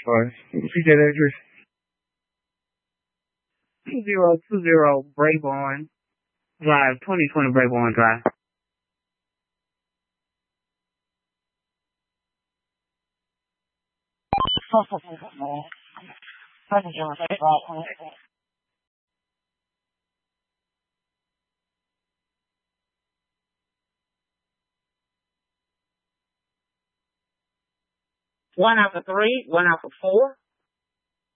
fine. Repeat that address. 2020 Brayborn Drive, 2020 Brayborn Drive. One out for 3, one out for 4.